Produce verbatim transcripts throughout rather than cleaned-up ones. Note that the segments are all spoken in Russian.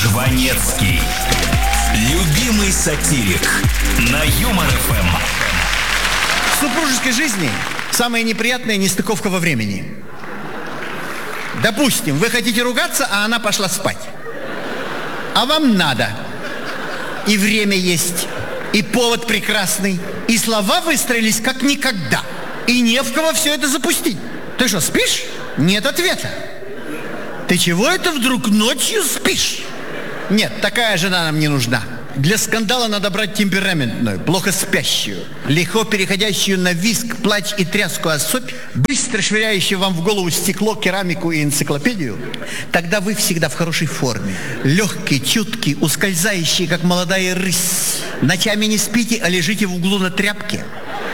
Жванецкий. Любимый сатирик на Юмор эф эм. В супружеской жизни самая неприятная нестыковка во времени. Допустим, вы хотите ругаться, а она пошла спать. А вам надо. И время есть, и повод прекрасный, и слова выстроились как никогда. И не в кого все это запустить. Ты что, спишь? Нет ответа. Ты чего это вдруг ночью спишь? Нет, такая жена нам не нужна. Для скандала надо брать темпераментную, плохо спящую, легко переходящую на визг, плач и тряску особь, быстро швыряющую вам в голову стекло, керамику и энциклопедию. Тогда вы всегда в хорошей форме. Легкий, чуткий, ускользающий, как молодая рысь. Ночами не спите, а лежите в углу на тряпке.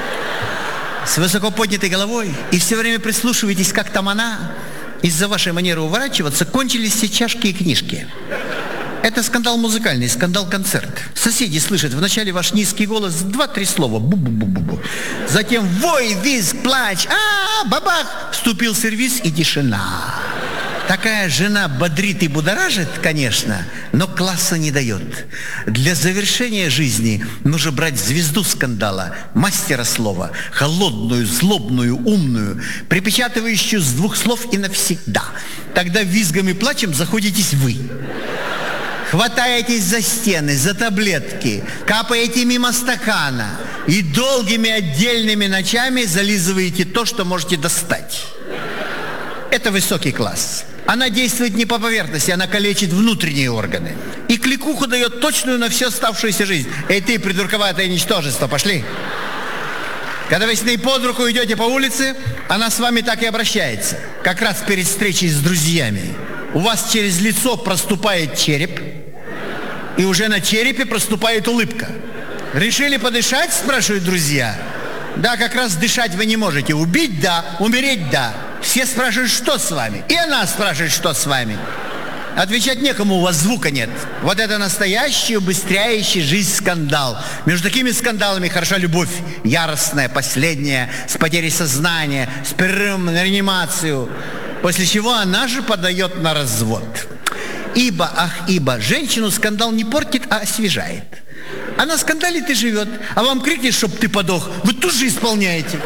С высоко поднятой головой. И все время прислушиваетесь, как там она. Из-за вашей манеры уворачиваться кончились все чашки и книжки. Это скандал музыкальный, скандал-концерт. Соседи слышат вначале ваш низкий голос, два-три слова, бу-бу-бу-бу-бу. Затем вой, визг, плач, а-а-а, бабах, вступил сервиз и тишина. Такая жена бодрит и будоражит, конечно, но класса не дает. Для завершения жизни нужно брать звезду скандала, мастера слова, холодную, злобную, умную, припечатывающую с двух слов и навсегда. Тогда визгом и плачем заходитесь вы. Хватаетесь за стены, за таблетки, капаете мимо стакана и долгими отдельными ночами зализываете то, что можете достать. Это высокий класс. Она действует не по поверхности, она калечит внутренние органы. И кликуху дает точную на всю оставшуюся жизнь. Эй ты, придурковатое ничтожество, пошли. Когда вы с ней под руку идете по улице, она с вами так и обращается. Как раз перед встречей с друзьями. У вас через лицо проступает череп, и уже на черепе проступает улыбка. Решили подышать, спрашивают друзья. Да, как раз дышать вы не можете. Убить – да, умереть – да. Все спрашивают, что с вами. И она спрашивает, что с вами. Отвечать некому, у вас звука нет. Вот это настоящий, убыстряющий жизнь скандал. Между такими скандалами хороша любовь. Яростная, последняя, с потерей сознания, с перерывом на реанимацию. После чего она же подает на развод. Ибо, ах, ибо, женщину скандал не портит, а освежает. Она скандалит и живет, а вам крикнет, чтоб ты подох. Вы тут же исполняете.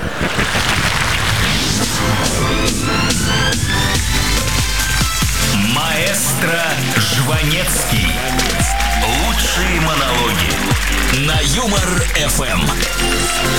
Маэстро Жванецкий. Лучшие монологи на Юмор эф эм.